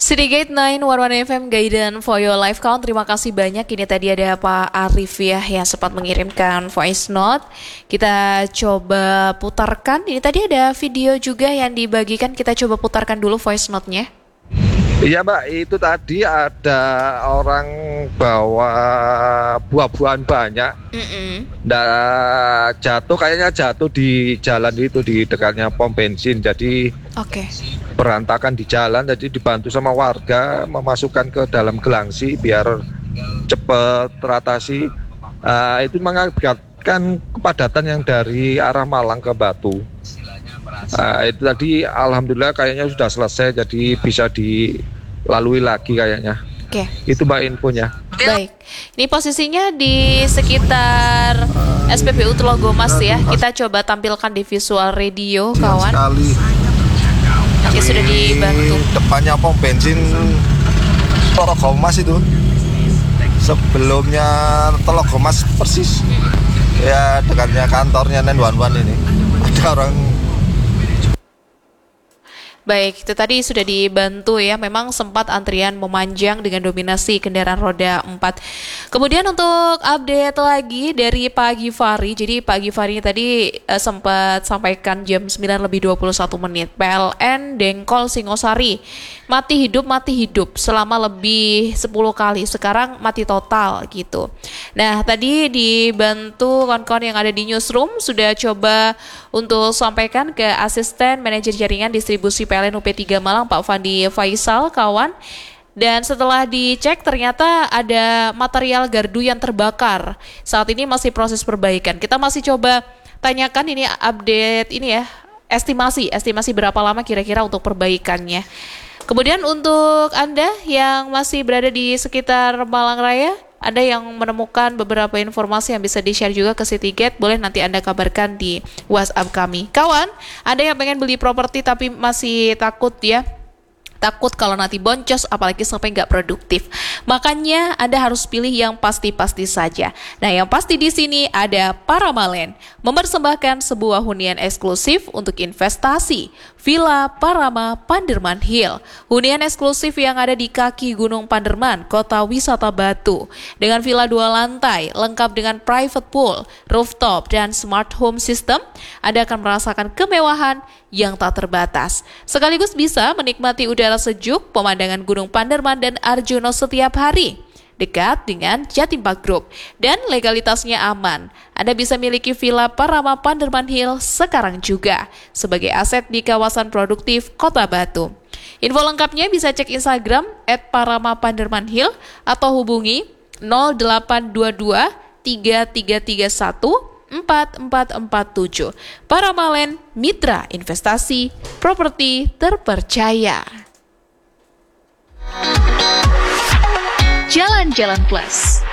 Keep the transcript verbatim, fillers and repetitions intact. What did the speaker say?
Citygate sembilan satu satu F M Guidance for your life count. Terima kasih banyak. Ini tadi ada Pak Arif ya yang sempat mengirimkan voice note. Kita coba putarkan. Ini tadi ada video juga yang dibagikan. Kita coba putarkan dulu voice note-nya. Iya Mbak, itu tadi ada orang bawa buah-buahan banyak. Mm-mm. Nah, jatuh kayaknya jatuh di jalan itu di dekatnya pom bensin. Jadi Oke. Okay. berantakan di jalan. Jadi dibantu sama warga memasukkan ke dalam gelangsi biar cepat teratasi. Uh, itu mengakibatkan kepadatan yang dari arah Malang ke Batu. Uh, itu tadi alhamdulillah kayaknya sudah selesai, jadi bisa dilalui lagi kayaknya. Oke. Itu Mbak infonya. Baik, ini posisinya di sekitar S P B U Telogomas ya. Kita coba tampilkan di visual radio kawan. Sekali. Nanti sudah dibantu. Depannya pom bensin Telogomas itu. Sebelumnya Telogomas persis. Ya dekatnya kantornya sembilan satu satu ini. Ada orang. Baik, itu tadi sudah dibantu ya. Memang sempat antrian memanjang dengan dominasi kendaraan roda empat. Kemudian untuk update lagi dari Pak Gifari. Jadi Pak Gifari tadi uh, sempat sampaikan jam sembilan lebih dua puluh satu menit. P L N Dengkol Singosari mati hidup mati hidup selama lebih sepuluh kali. Sekarang mati total gitu. Nah, tadi dibantu kawan-kawan yang ada di newsroom sudah coba untuk sampaikan ke asisten manajer jaringan distribusi P L N U P tiga Malang Pak Fandi Faisal kawan. Dan setelah dicek ternyata ada material gardu yang terbakar. Saat ini masih proses perbaikan. Kita masih coba tanyakan ini update ini ya, estimasi estimasi berapa lama kira-kira untuk perbaikannya. Kemudian untuk Anda yang masih berada di sekitar Malang Raya, Anda yang menemukan beberapa informasi yang bisa di-share juga ke Citygate, boleh nanti Anda kabarkan di WhatsApp kami. Kawan, Anda yang pengen beli properti tapi masih takut ya, takut kalau nanti boncos apalagi sampai nggak produktif. Makanya Anda harus pilih yang pasti-pasti saja. Nah, yang pasti di sini ada Paramalen mempersembahkan sebuah hunian eksklusif untuk investasi. Villa Parama Panderman Hill, hunian eksklusif yang ada di kaki Gunung Panderman, kota wisata Batu. Dengan villa dua lantai, lengkap dengan private pool, rooftop, dan smart home system, Anda akan merasakan kemewahan yang tak terbatas. Sekaligus bisa menikmati udara sejuk, pemandangan Gunung Panderman dan Arjuna setiap hari. Dekat dengan Jatim Park Group dan legalitasnya aman. Anda bisa miliki Villa Parama Panderman Hill sekarang juga sebagai aset di kawasan produktif Kota Batu. Info lengkapnya bisa cek Instagram et parama panderman hill atau hubungi nol delapan dua dua tiga tiga tiga satu empat empat empat tujuh. Paramalen, mitra investasi properti terpercaya. Jalan-Jalan Plus.